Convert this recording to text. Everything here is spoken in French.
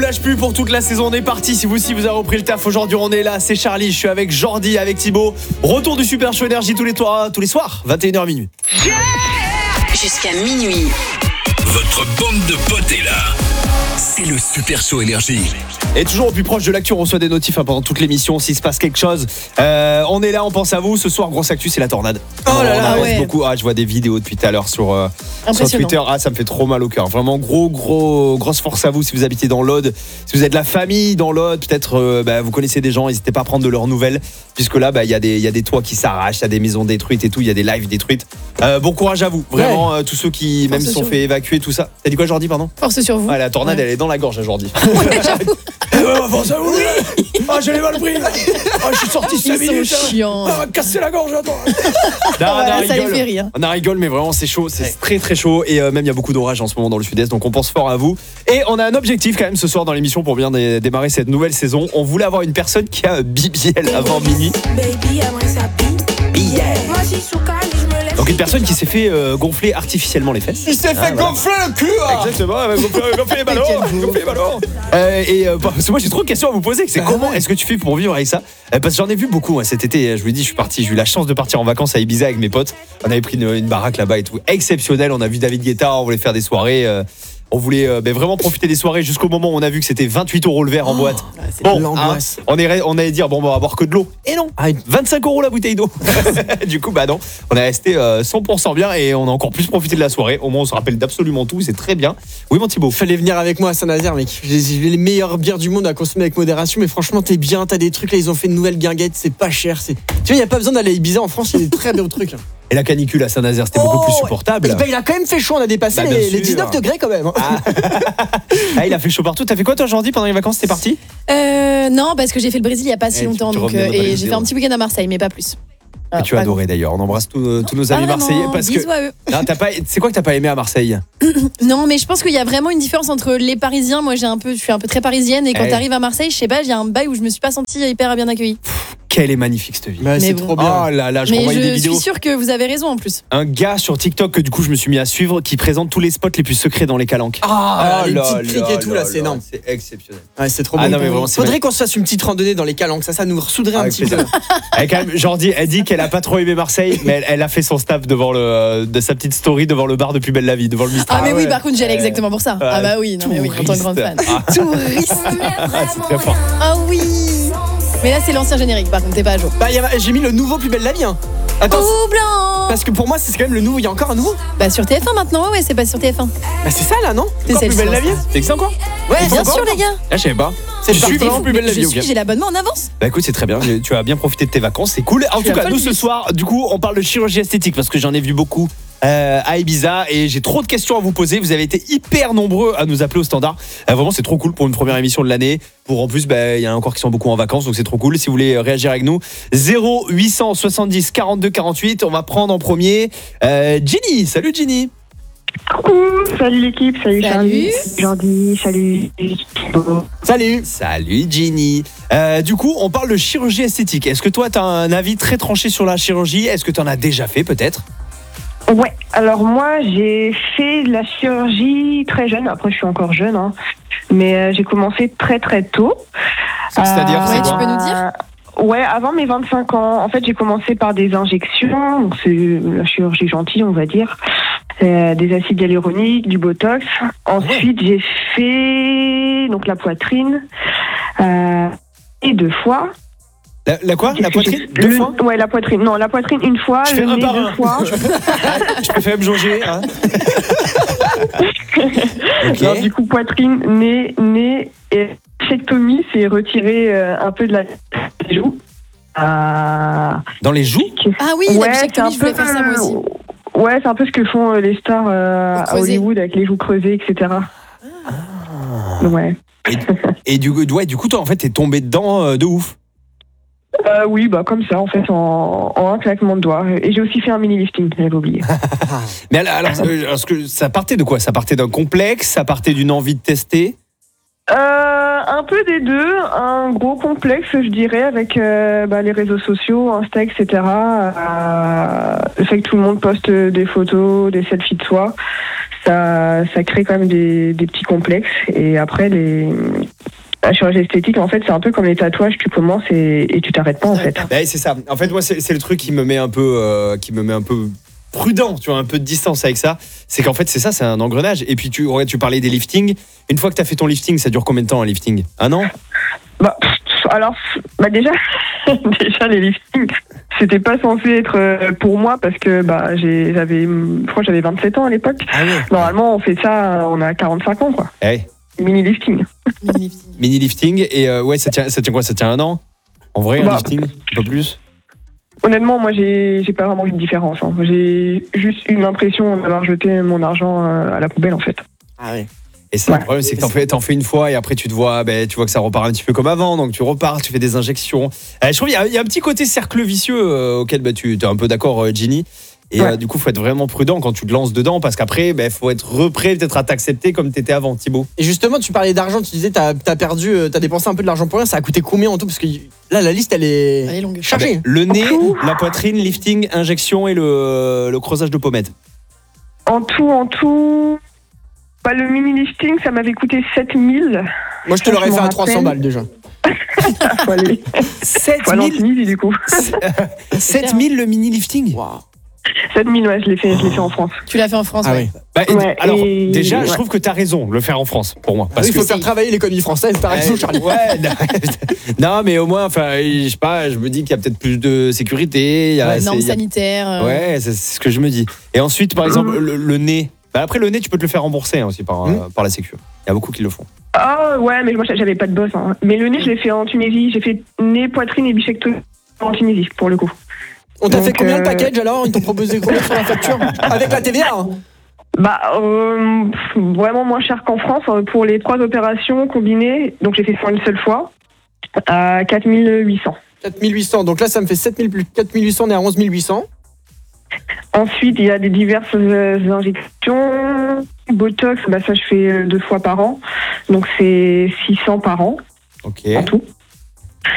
lâche plus pour toute la saison. On est parti. Si vous aussi vous avez repris le taf aujourd'hui, on est là. C'est Charlie. Je suis avec Jordi, avec Thibaut. Retour du Super Show Énergie tous les soirs, 21h minuit. Jusqu'à minuit. Votre bande de potes est là. C'est le Super Show Énergie. Et toujours au plus proche de l'actu, on reçoit des notifs pendant toute l'émission. S'il se passe quelque chose, on est là, on pense à vous. Ce soir, grosse actu, c'est la tornade. Oh là là, ouais. Beaucoup. Je vois des vidéos depuis tout à l'heure sur Twitter. Ça me fait trop mal au cœur. Vraiment, grosse force à vous si vous habitez dans l'Aude. Si vous êtes de la famille dans l'Aude, peut-être vous connaissez des gens, n'hésitez pas à prendre de leurs nouvelles. Puisque là, il y a des toits qui s'arrachent, il y a des maisons détruites et tout, il y a des lives détruites. Bon courage à vous. Vraiment, tous ceux qui même se sont fait évacuer, tout ça. T'as dit quoi, Jordi, pardon ? Force sur vous. La tornade, elle est dans la gorge, Jordi. Ouais, j'avoue. Force à vous. Je l'ai mal pris. Je suis sorti 5 minutes. Ils sont chiants. On va casser la gorge, attends. Ça les fait rire. On a rigole, mais vraiment c'est chaud, c'est très très chaud. Et même il y a beaucoup d'orage en ce moment dans le sud-est, donc on pense fort à vous. Et on a un objectif quand même ce soir dans l'émission pour bien démarrer cette nouvelle saison. On voulait avoir une personne qui a un BBL avant minuit. Donc une personne qui s'est fait gonfler artificiellement les fesses. Il s'est fait gonfler le cul. Exactement, gonfler les ballons. Parce que moi j'ai trop de questions à vous poser. C'est comment est-ce que tu fais pour vivre avec ça ? Parce que j'en ai vu beaucoup cet été. Je vous dis, j'ai eu la chance de partir en vacances à Ibiza avec mes potes. On avait pris une baraque là-bas et tout, exceptionnel. On a vu David Guetta, on voulait faire des soirées. On voulait vraiment profiter des soirées jusqu'au moment où on a vu que c'était 28 € le verre en boîte. L'angoisse. On allait dire on va boire que de l'eau. Et non, 25 € la bouteille d'eau. Du coup non, on est resté 100% bien et on a encore plus profité de la soirée. Au moins on se rappelle d'absolument tout, c'est très bien. Oui mon Thibaut. Fallait venir avec moi à Saint-Nazaire, mec. J'ai les meilleures bières du monde à consommer avec modération, mais franchement t'es bien, t'as des trucs là, ils ont fait une nouvelle guinguette, c'est pas cher. Tu vois, y a pas besoin d'aller à Ibiza en France, il y a des très beaux trucs. Et la canicule à Saint-Nazaire, c'était beaucoup plus supportable. Il a quand même fait chaud, on a dépassé les 19 degrés quand même. Il a fait chaud partout. T'as fait quoi toi aujourd'hui pendant les vacances, t'es parti ? Non, parce que j'ai fait le Brésil il y a pas si longtemps, et j'ai fait un petit week-end à Marseille, mais pas plus. Que tu as adoré d'ailleurs. On embrasse tous nos amis marseillais parce bisous à eux. Non, c'est quoi que t'as pas aimé à Marseille ? Non, mais je pense qu'il y a vraiment une différence entre les Parisiens. Moi, je suis un peu très parisienne, et quand t'arrives à Marseille, je sais pas, j'ai un bail où je me suis pas sentie hyper bien accueillie. Quelle est magnifique cette vie. C'est trop bien. Oh là là, je renvoie des vidéos. Je suis sûre que vous avez raison en plus. Un gars sur TikTok que du coup je me suis mis à suivre qui présente tous les spots les plus secrets dans les calanques. Les petites criques et tout là, c'est énorme. C'est exceptionnel. Ouais, c'est trop bien. Non, mais vraiment, faudrait qu'on se fasse une petite randonnée dans les calanques, ça nous ressouderait un petit peu. Elle, quand même, Jordi, elle dit qu'elle a pas trop aimé Marseille, mais elle a fait son snap de sa petite story devant le bar de Plus Belle la Vie, devant le Mistral. Ah mais oui, par contre j'y allais exactement pour ça. Ah bah oui, oui, en tant que grande fan. Touriste. C'est très fort. Ah oui. Mais là c'est l'ancien générique, par contre t'es pas à jour. J'ai mis le nouveau Plus Belle la Vie. Attends, blanc. parce que pour moi c'est quand même le nouveau, il y a encore un nouveau. Bah sur TF1 maintenant, ouais, c'est pas sur TF1. Bah c'est ça là, non ? C'est Plus Belle la Vie. C'est que ça encore ? Ouais, bien sûr les gars. Je savais pas. C'est Je suis vraiment Plus Belle la Vie. J'ai l'abonnement en avance. Bah écoute, c'est très bien, tu as bien profité de tes vacances, c'est cool. En tout cas, nous ce soir, du coup, on parle de chirurgie esthétique parce que j'en ai vu beaucoup à Ibiza et j'ai trop de questions à vous poser. Vous avez été hyper nombreux à nous appeler au standard. Vraiment, c'est trop cool pour une première émission de l'année. En plus, il y en a encore qui sont beaucoup en vacances, donc c'est trop cool. Si vous voulez réagir avec nous, 0870 42 48. On va prendre en premier Ginny. Salut Ginny. Coucou, salut l'équipe, salut Charlie, Jordi, salut. Salut Ginny. Du coup, on parle de chirurgie esthétique. Est-ce que toi, tu as un avis très tranché sur la chirurgie ? Est-ce que tu en as déjà fait peut-être ? Ouais, alors moi j'ai fait de la chirurgie très jeune, après je suis encore jeune, mais j'ai commencé très très tôt. C'est-à-dire, tu peux nous dire ? Ouais, avant mes 25 ans. En fait, j'ai commencé par des injections, donc c'est la chirurgie gentille, on va dire. Des acides hyaluroniques, du botox. Ensuite, j'ai fait donc la poitrine et 2 fois. La quoi ? La poitrine ? 2 fois ? Ouais, la poitrine. Non, la poitrine 1 fois, le nez 2 fois. Je préfère me jauger. Okay. Alors, du coup, poitrine, nez et mastectomie, c'est retirer un peu de la joue. Dans les joues ? Ah oui, la mastectomie, je voulais faire ça moi aussi. Ouais, c'est un peu ce que font les stars à Hollywood avec les joues creusées, etc. Ouais. Et du coup, toi, en fait, t'es tombé dedans de ouf. Oui, comme ça, en fait, en un claquement de doigts. Et j'ai aussi fait un mini-lifting, j'avais oublié. Mais alors, ça partait de quoi ? Ça partait d'un complexe ? Ça partait d'une envie de tester ? Un peu des deux. Un gros complexe, je dirais, avec les réseaux sociaux, Insta, etc. Le fait que tout le monde poste des photos, des selfies de soi. Ça crée quand même des petits complexes. Et après, La chirurgie esthétique, en fait, c'est un peu comme les tatouages, tu commences et tu t'arrêtes pas, en fait. Bah, c'est ça. En fait, moi, c'est le truc qui me met un peu prudent, tu vois, un peu de distance avec ça. C'est qu'en fait, c'est ça, c'est un engrenage. Et puis, tu parlais des liftings. Une fois que tu as fait ton lifting, ça dure combien de temps un lifting? Un an? Déjà, les liftings, c'était pas censé être pour moi parce que je crois que j'avais 27 ans à l'époque. Ah ouais. Normalement, on fait ça, on a 45 ans, quoi. Ouais. Mini lifting. Mini lifting. Et ouais, ça tient quoi? Ça tient un an? En vrai, un lifting? Un peu plus? Honnêtement, moi, j'ai pas vraiment eu de différence. Hein. J'ai juste eu l'impression d'avoir jeté mon argent à la poubelle, en fait. Ah ouais. Et ça, le problème, c'est que t'en fais une fois et après tu vois que ça repart un petit peu comme avant, donc tu repars, tu fais des injections. Je trouve qu'il y a un petit côté cercle vicieux auquel tu es un peu d'accord, Ginny. Et du coup, faut être vraiment prudent quand tu te lances dedans parce qu'après, faut être prêt peut-être à t'accepter comme t'étais avant, Thibaut. Et justement, tu parlais d'argent, tu disais t'as dépensé un peu de l'argent pour rien. Ça a coûté combien en tout? Parce que là, la liste, elle est longue. chargée. Le nez, la poitrine, lifting, injection et le creusage de pommettes. En tout. Le mini lifting, ça m'avait coûté 7000. Moi, je te l'aurais fait à 300 balles déjà. 7000 du coup. 7000 le mini lifting. Wow. 7000, ouais, je l'ai fait en France. Tu l'as fait en France, ouais. Alors, déjà, je trouve que t'as raison de le faire en France, pour moi. Parce qu'il faut faire travailler l'économie française, t'as raison, Charlie. Ouais, non, mais au moins, je sais pas, je me dis qu'il y a peut-être plus de sécurité. Normes sanitaires. Ouais, c'est ce que je me dis. Et ensuite, par exemple, le nez. Après, le nez, tu peux te le faire rembourser aussi par la Sécu. Il y a beaucoup qui le font. Ah ouais, mais moi, j'avais pas de boss. Hein. Mais le nez, je l'ai fait en Tunisie. J'ai fait nez, poitrine et bichectomie en Tunisie, pour le coup. On t'a fait combien le package alors? Ils t'ont proposé combien sur la facture? Avec la TVA hein? Vraiment moins cher qu'en France pour les 3 opérations combinées. Donc j'ai fait ça une seule fois à 4800. 4800, donc là ça me fait 7000 plus 4800, on est à 11800. Ensuite il y a des diverses injections. Botox, ça je fais 2 fois par an. Donc c'est 600 par an. Ok. En tout.